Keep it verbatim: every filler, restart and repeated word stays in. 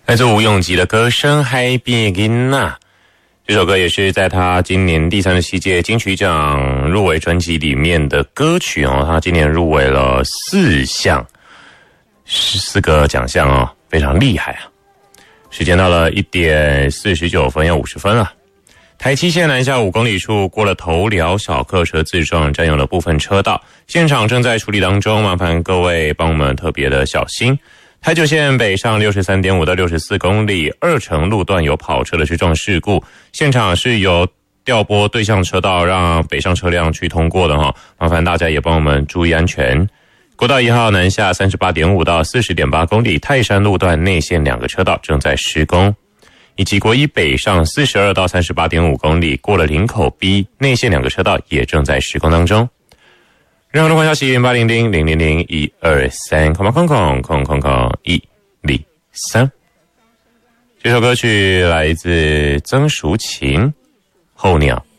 来自吴永吉的歌声《海边囡仔》，这首歌也是在他今年第三十七届金曲奖入围专辑里面的歌曲哦。他今年入围了四项，十四个奖项哦，非常厉害啊！时间到了一点四十九分，要五十分了。台七线南下五公里处过了头寮小客车自撞，占用了部分车道，现场正在处理当中，麻烦各位帮我们特别的小心。台九线北上 六十三点五 到六十四公里，二城路段有跑车的失撞事故，现场是有调拨对向车道让北上车辆去通过的哈，麻烦大家也帮我们注意安全。国道一号南下 三十八点五 到 四十点八公里，泰山路段内线两个车道正在施工，以及国一北上四十二到 三十八点五公里，过了林口 B 内线两个车道也正在施工当中。任何路况消息零八零零零零零一二三空空空空空空一零三。这首歌曲来自曾淑琴，候鸟。